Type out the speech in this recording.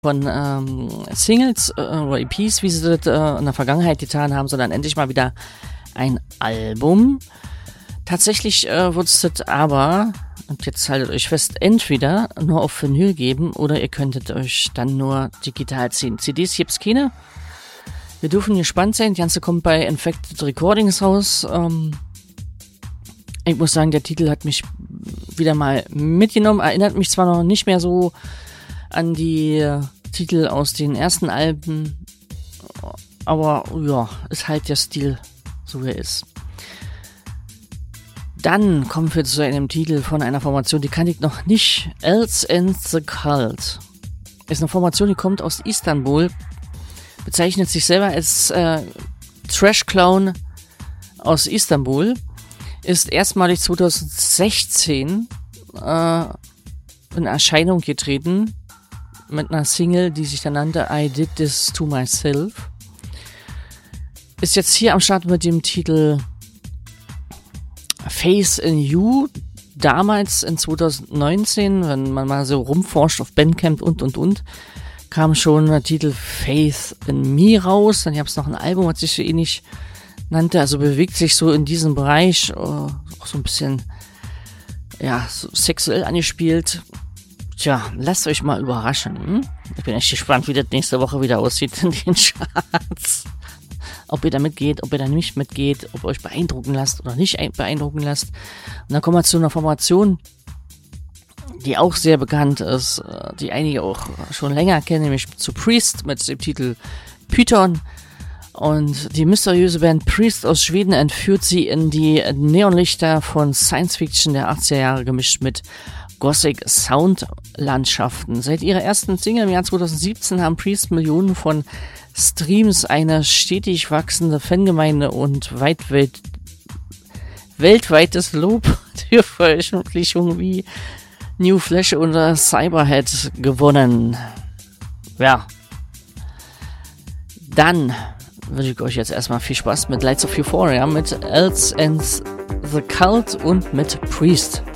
von Singles oder EPs, wie sie das in der Vergangenheit getan haben, sondern endlich mal wieder ein Album. Tatsächlich wird es das aber, und jetzt haltet euch fest, entweder nur auf Vinyl geben oder ihr könntet euch dann nur digital ziehen. CDs gibt's keine. Wir dürfen gespannt sein. Das Ganze kommt bei Infected Recordings raus. Ich muss sagen, der Titel hat mich wieder mal mitgenommen. Erinnert mich zwar noch nicht mehr so an die Titel aus den ersten Alben, aber ja, ist halt der Stil, so wie er ist. Dann kommen wir zu einem Titel von einer Formation, die kannte ich noch nicht. Else and the Cult. Ist eine Formation, die kommt aus Istanbul, bezeichnet sich selber als Trash Clown aus Istanbul, ist erstmalig 2016 in Erscheinung getreten mit einer Single, die sich dann nannte I Did This to Myself. Ist jetzt hier am Start mit dem Titel Faith in You. Damals in 2019, wenn man mal so rumforscht auf Bandcamp und, kam schon der Titel Faith in Me raus. Dann gab es noch ein Album, was sich so ähnlich nannte, also bewegt sich so in diesem Bereich, auch so ein bisschen, ja, so sexuell angespielt. Tja, lasst euch mal überraschen. Ich bin echt gespannt, wie das nächste Woche wieder aussieht in den Charts. Ob ihr da mitgeht, ob ihr da nicht mitgeht, ob ihr euch beeindrucken lasst oder nicht beeindrucken lasst. Und dann kommen wir zu einer Formation, die auch sehr bekannt ist, die einige auch schon länger kennen, nämlich zu Priest mit dem Titel Python. Und die mysteriöse Band Priest aus Schweden entführt sie in die Neonlichter von Science Fiction der 80er Jahre gemischt mit Gothic Soundlandschaften. Seit ihrer ersten Single im Jahr 2017 haben Priest Millionen von Streams, eine stetig wachsende Fangemeinde und weltweites Lob für Veröffentlichungen wie New Flash oder Cyberhead gewonnen. Ja. Dann wünsche ich euch jetzt erstmal viel Spaß mit Lights of Euphoria, mit Else and the Cult und mit Priest.